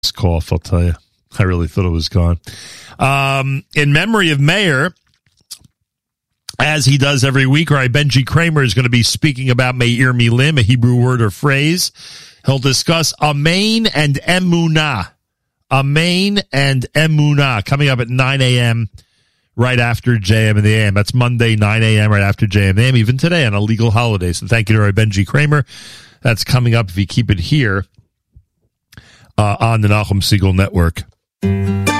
cough, I'll tell you. I really thought it was gone. In memory of Meir, as he does every week, right, Benji Kramer is going to be speaking about Meir Milim, a Hebrew word or phrase. He'll discuss Amen and Emunah. Amen and Emunah, coming up at 9 a.m. right after JM and the AM. That's Monday, 9 a.m. right after JM and the AM, even today on a legal holiday. So thank you to our Benji Kramer. That's coming up if you keep it here on the Nachum Segal Network.